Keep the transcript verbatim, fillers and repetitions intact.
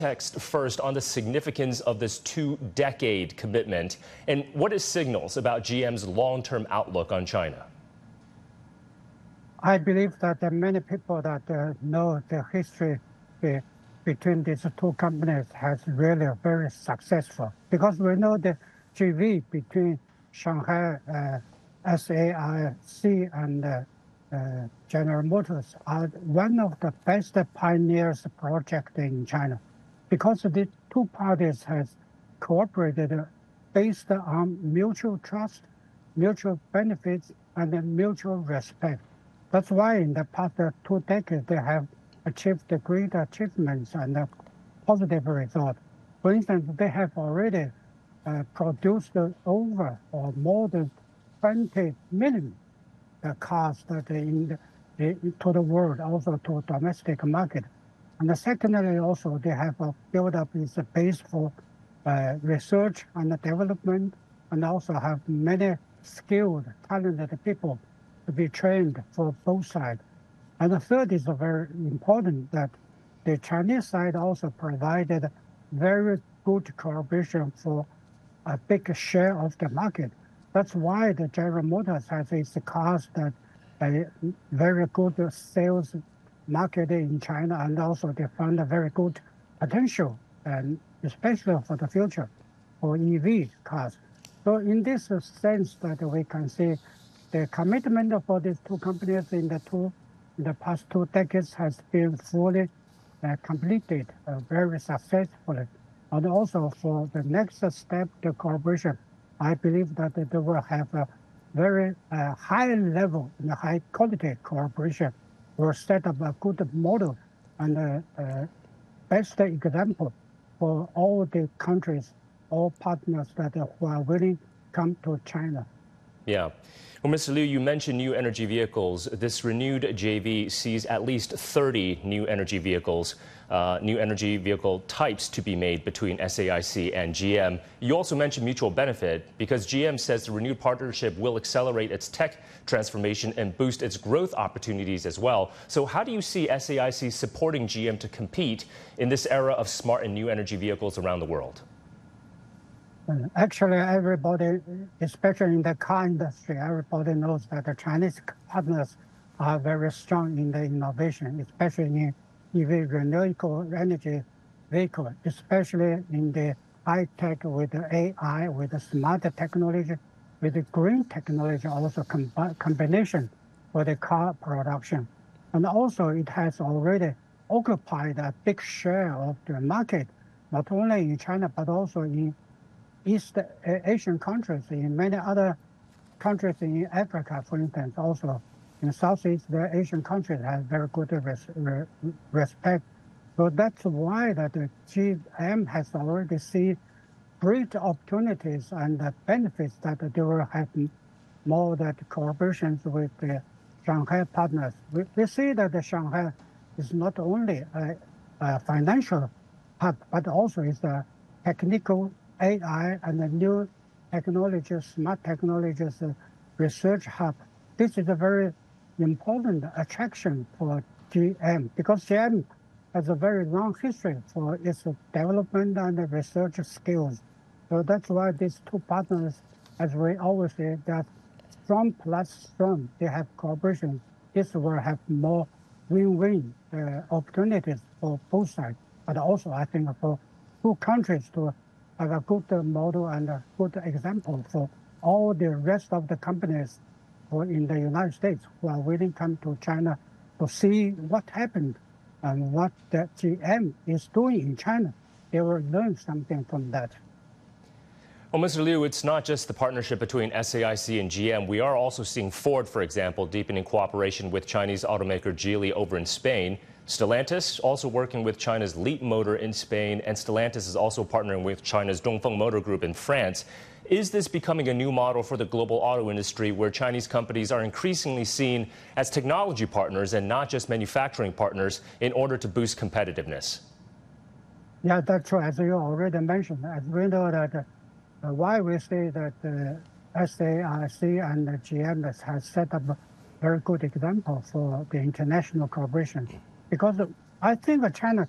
Text first on the significance of this two-decade commitment and what it signals about G M's long-term outlook on China. I believe that uh, many people that uh, know the history uh, between these two companies has really very successful, because we know the J V between Shanghai uh, S A I C and uh, uh, General Motors are one of the best pioneers project in China, because the two parties has cooperated uh, based on mutual trust, mutual benefits, and uh, mutual respect. That's why in the past uh, two decades they have achieved great achievements and uh, positive results. For instance, they have already uh, produced uh, over or more than twenty million uh, cars that in the, the, to the world, also to domestic market. And secondly, also they have uh, built up this base for uh, research and development, and also have many skilled, talented people to be trained for both sides. And the third is very important, that the Chinese side also provided very good cooperation for a big share of the market. That's why the General Motors has its cars that a very good sales market in China, and also they found a very good potential, and especially for the future for E V cars. So in this sense that we can see the commitment for these two companies in the two in the past two decades has been fully uh, completed uh, very successfully. And also for the next step, the cooperation, I believe that they will have a very uh, high level and high quality cooperation. Will set up a good model and a, a best example for all the countries, all partners that uh, who are willing to come to China. Yeah. Well, Mister Liu, you mentioned new energy vehicles. This renewed J V sees at least thirty new energy vehicles, uh, new energy vehicle types to be made between S A I C and G M. You also mentioned mutual benefit, because G M says the renewed partnership will accelerate its tech transformation and boost its growth opportunities as well. So how do you see S A I C supporting G M to compete in this era of smart and new energy vehicles around the world? Actually, everybody, especially in the car industry, everybody knows that the Chinese partners are very strong in the innovation, especially in E V, renewable energy vehicle, especially in the high tech with the A I, with the smart technology, with the green technology, also com combination for the car production. And also it has already occupied a big share of the market, not only in China, but also in East Asian countries, in many other countries in Africa, for instance, also in Southeast Asian countries have very good res re respect. So that's why that the G M has already seen great opportunities and the benefits that they will have more that collaborations with the Shanghai partners. We, we see that the Shanghai is not only a, a financial hub, but also is a technical A I and the new technologies, smart technologies uh, research hub. This is a very important attraction for G M, because G M has a very long history for its development and research skills. So that's why these two partners, as we always say, that strong plus strong, they have cooperation. This will have more win-win uh, opportunities for both sides, but also I think for two countries to have a good model and a good example for all the rest of the companies who in the United States who are willing to come to China to see what happened and what the G M is doing in China. They will learn something from that. Well, Mister Liu, it's not just the partnership between S A I C and G M. We are also seeing Ford, for example, deepening cooperation with Chinese automaker Geely over in Spain. Stellantis also working with China's Leapmotor in Spain, and Stellantis is also partnering with China's Dongfeng Motor Group in France. Is this becoming a new model for the global auto industry, where Chinese companies are increasingly seen as technology partners and not just manufacturing partners in order to boost competitiveness? Yeah, that's true. As you already mentioned, as we know that uh, why we say that uh, S A I C and uh, G M has set up a very good example for the international cooperation. Because I think China